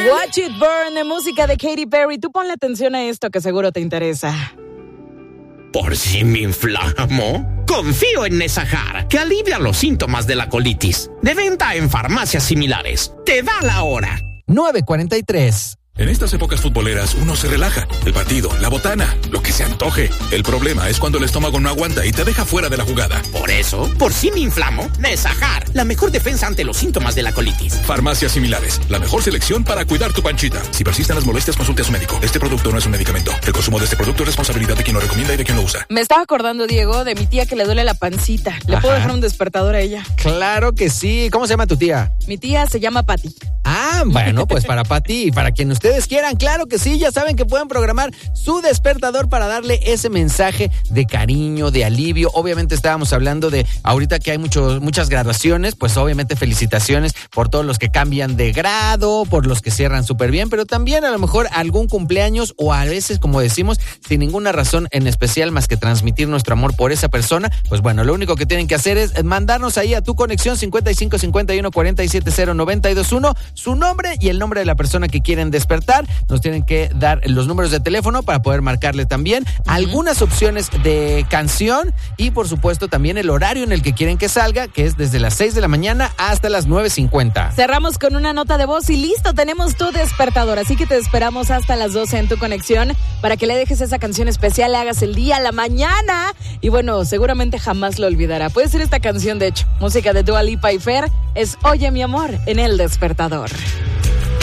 Watch It Burn, de música de Katy Perry. Tú ponle atención a esto que seguro te interesa. ¿Por si me inflamo? Confío en Nesajar, que alivia los síntomas de la colitis. De venta en farmacias similares. Te da la hora. 9:43. En estas épocas futboleras uno se relaja. El partido, la botana, lo que se antoje. El problema es cuando el estómago no aguanta y te deja fuera de la jugada. Por eso, por si me inflamo, Nesajar, la mejor defensa ante los síntomas de la colitis. Farmacias similares, la mejor selección para cuidar tu panchita. Si persisten las molestias, consulte a su médico. Este producto no es un medicamento. El consumo de este producto es responsabilidad de quien lo recomienda y de quien lo usa. Me estaba acordando, Diego, de mi tía que le duele la pancita. ¿Le puedo dejar un despertador a ella? Claro que sí. ¿Cómo se llama tu tía? Mi tía se llama Pati. Ah, bueno, pues para Pati y para quien ustedes quieran, claro que sí, ya saben que pueden programar su despertador para darle ese mensaje de cariño, de alivio. Obviamente estábamos hablando de ahorita que hay muchas graduaciones, pues obviamente felicitaciones por todos los que cambian de grado, por los que cierran súper bien, pero también a lo mejor algún cumpleaños o a veces, como decimos, sin ninguna razón en especial más que transmitir nuestro amor por esa persona. Pues bueno, lo único que tienen que hacer es mandarnos ahí a tu conexión 55 51 47 0 92 1 su nombre y el nombre de la persona que quieren despertar. Nos tienen que dar los números de teléfono para poder marcarle también algunas opciones de canción y por supuesto también el horario en el que quieren que salga, que es desde las 6 de la mañana hasta las 9:50. Cerramos con una nota de voz y listo, tenemos tu despertador, así que te esperamos hasta las 12 en tu conexión para que le dejes esa canción especial, le hagas el día, la mañana y bueno, seguramente jamás lo olvidará. Puede ser esta canción, de hecho, música de Dua Lipa y Fer, es Oye mi amor en el despertador.